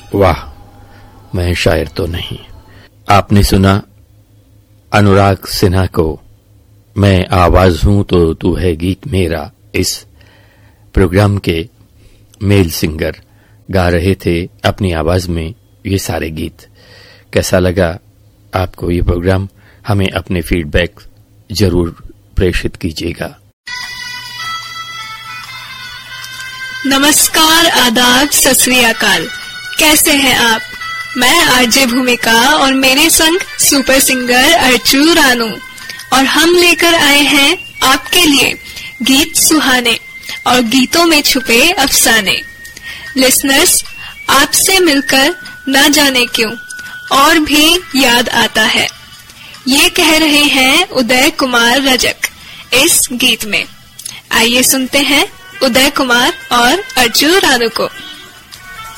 वाह, मैं शायर तो नहीं। आपने सुना अनुराग सिन्हा को मैं आवाज हूं तो तू है गीत मेरा। इस प्रोग्राम के मेल सिंगर गा रहे थे अपनी आवाज में ये सारे गीत। कैसा लगा आपको ये प्रोग्राम? हमें अपने फीडबैक जरूर प्रेषित कीजिएगा। नमस्कार, आदाब, सत श्री अकाल। कैसे हैं आप? मैं आरजे भूमिका और मेरे संग सुपर सिंगर अर्चू रानू, और हम लेकर आए हैं आपके लिए गीत सुहाने और गीतों में छुपे अफसाने। लिसनर्स, आपसे मिलकर न जाने क्यों और भी याद आता है, ये कह रहे हैं उदय कुमार रजक इस गीत में। आइए सुनते हैं उदय कुमार और अर्जू रानू को।